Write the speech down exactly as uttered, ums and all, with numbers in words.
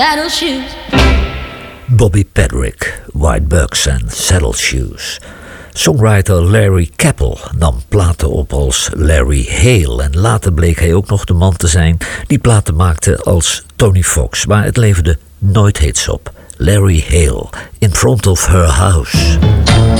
Saddle shoes. Bobby Patrick, White Bucks en Saddle Shoes. Songwriter Larry Capel nam platen op als Larry Hale en later bleek hij ook nog de man te zijn die platen maakte als Tony Fox, maar het leverde nooit hits op. Larry Hale, In Front of Her House.